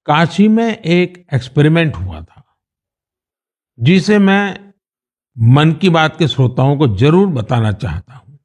काशी में एक एक्सपेरिमेंट हुआ था जिसे मैं मन की बात के श्रोताओं को जरूर बताना चाहता हूं।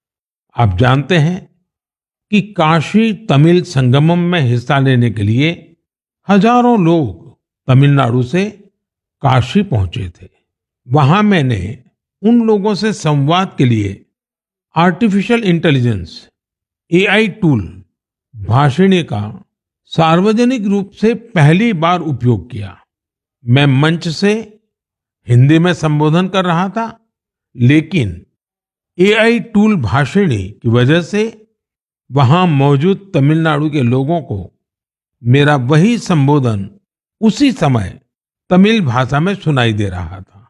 आप जानते हैं कि काशी तमिल संगमम में हिस्सा लेने के लिए हजारों लोग तमिलनाडु से काशी पहुंचे थे। वहां मैंने उन लोगों से संवाद के लिए artificial intelligence AI tool Bhashini का सार्वजनिक रूप से पहली बार उपयोग किया। मैं मंच से हिंदी में संबोधन कर रहा था, लेकिन एआई टूल भाषिणी की वजह से वहां मौजूद तमिलनाडु के लोगों को मेरा वही संबोधन उसी समय तमिल भाषा में सुनाई दे रहा था।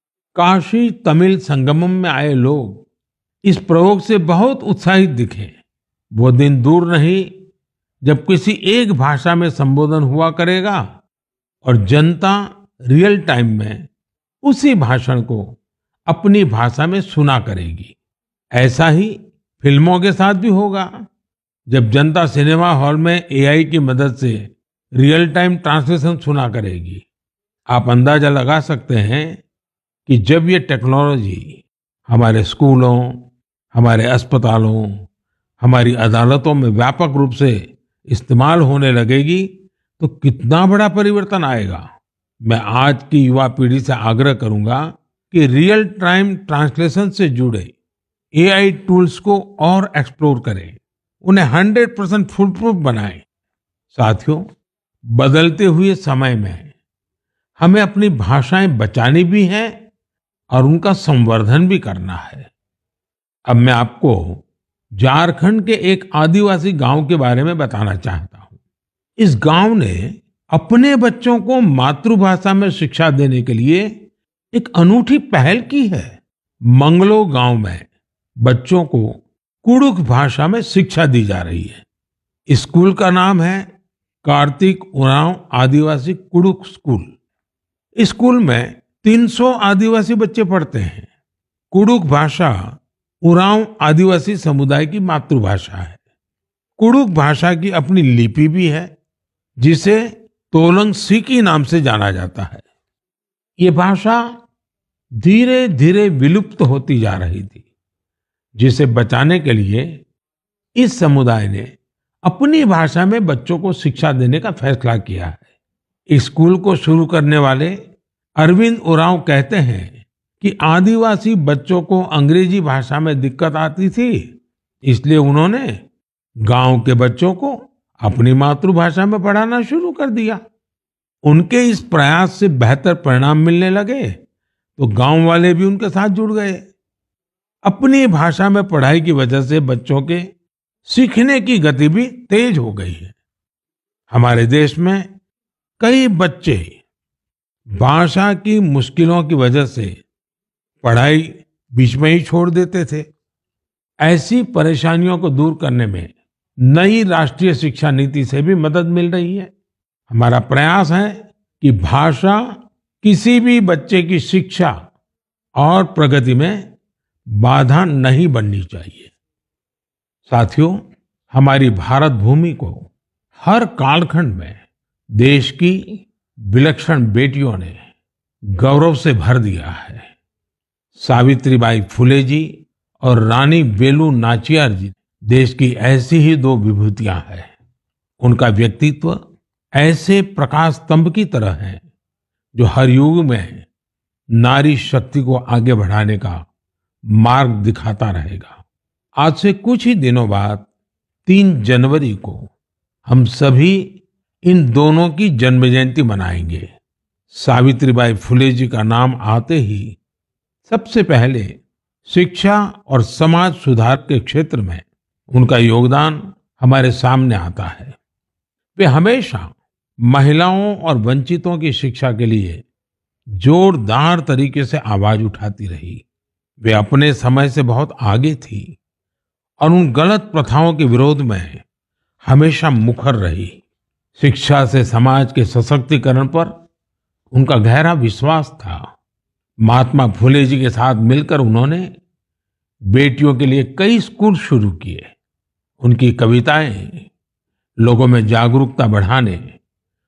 काशी तमिल संगमम में आए लोग इस प्रयोग से बहुत उत्साहित दिखे। वो दिन दूर नहीं जब किसी एक भाषा में संबोधन हुआ करेगा और जनता रियल टाइम में उसी भाषण को अपनी भाषा में सुना करेगी। ऐसा ही फिल्मों के साथ भी होगा। जब जनता सिनेमा हॉल में एआई की मदद से रियल टाइम ट्रांसलेशन सुना करेगी, आप अंदाजा लगा सकते हैं कि जब ये टेक्नोलॉजी हमारे स्कूलों, हमारे अस्पतालों, हमारी अदालतों में व्यापक रूप से इस्तेमाल होने लगेगी तो कितना बड़ा परिवर्तन आएगा। मैं आज की युवा पीढ़ी से आग्रह करूंगा कि रियल टाइम ट्रांसलेशन से जुड़े एआई टूल्स को और एक्सप्लोर करें, उन्हें 100% फुल प्रूफ बनाएं। साथियों, बदलते हुए समय में हमें अपनी भाषाएं बचानी भी हैं और उनका संवर्धन भी करना है। अब मैं आपको झारखंड के एक आदिवासी गांव के बारे में बताना चाहता हूं। इस गांव ने अपने बच्चों को मातृभाषा में शिक्षा देने के लिए एक अनूठी पहल की है। मंगलो गांव में बच्चों को कुडुख भाषा में शिक्षा दी जा रही है। इस स्कूल का नाम है कार्तिक उरांव आदिवासी कुडुख स्कूल। इस स्कूल में 300 आदिवासी बच्चे पढ़ते हैं। कुडुख भाषा उरांव आदिवासी समुदाय की मातृभाषा है। कुडुख भाषा की अपनी लिपि भी है, जिसे तोलंग सिकी नाम से जाना जाता है। ये भाषा धीरे धीरे विलुप्त होती जा रही थी, जिसे बचाने के लिए इस समुदाय ने अपनी भाषा में बच्चों को शिक्षा देने का फैसला किया है। इस स्कूल को शुरू करने वाले अरविंद उरांव कहते हैं कि आदिवासी बच्चों को अंग्रेजी भाषा में दिक्कत आती थी, इसलिए उन्होंने गांव के बच्चों को अपनी मातृभाषा में पढ़ाना शुरू कर दिया। उनके इस प्रयास से बेहतर परिणाम मिलने लगे तो गांव वाले भी उनके साथ जुड़ गए। अपनी भाषा में पढ़ाई की वजह से बच्चों के सीखने की गति भी तेज हो गई है। हमारे देश में कई बच्चे भाषा की मुश्किलों की वजह से पढ़ाई बीच में ही छोड़ देते थे। ऐसी परेशानियों को दूर करने में नई राष्ट्रीय शिक्षा नीति से भी मदद मिल रही है। हमारा प्रयास है कि भाषा किसी भी बच्चे की शिक्षा और प्रगति में बाधा नहीं बननी चाहिए। साथियों, हमारी भारत भूमि को हर कालखंड में देश की विलक्षण बेटियों ने गौरव से भर दिया है। सावित्रीबाई फुले जी और रानी वेलु नाचियार जी देश की ऐसी ही दो विभूतियां हैं। उनका व्यक्तित्व ऐसे प्रकाश स्तंभ की तरह है जो हर युग में नारी शक्ति को आगे बढ़ाने का मार्ग दिखाता रहेगा। आज से कुछ ही दिनों बाद 3 जनवरी को हम सभी इन दोनों की जन्म जयंती मनाएंगे। सावित्रीबाई फुले जी का नाम आते ही सबसे पहले शिक्षा और समाज सुधार के क्षेत्र में उनका योगदान हमारे सामने आता है। वे हमेशा महिलाओं और वंचितों की शिक्षा के लिए जोरदार तरीके से आवाज उठाती रही। वे अपने समय से बहुत आगे थी और उन गलत प्रथाओं के विरोध में हमेशा मुखर रही। शिक्षा से समाज के सशक्तिकरण पर उनका गहरा विश्वास था। महात्मा फुले जी के साथ मिलकर उन्होंने बेटियों के लिए कई स्कूल शुरू किए। उनकी कविताएं लोगों में जागरूकता बढ़ाने